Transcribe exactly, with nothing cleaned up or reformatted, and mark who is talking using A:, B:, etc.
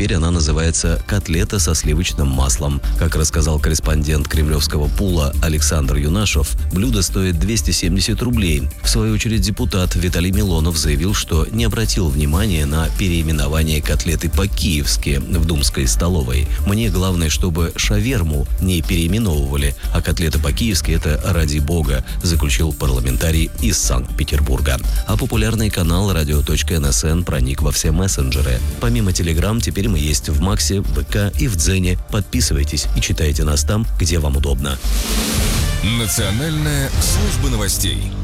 A: теперь она называется «котлета со сливочным маслом». Как рассказал корреспондент кремлевского пула Александр Юнашев, блюдо стоит двести семьдесят рублей. В свою очередь депутат Виталий Милонов заявил, что не обратил внимания на переименование котлеты по-киевски в думской столовой. «Мне главное, чтобы шаверму не переименовывали, а котлета по-киевски – это ради бога», заключил парламентарий из Санкт-Петербурга. А популярный канал радио точка эн эс эн проник во все мессенджеры. Помимо Телеграм, теперь мы есть в Максе, в ВК и в Дзене. Подписывайтесь и читайте нас там, где вам удобно.
B: Национальная служба новостей.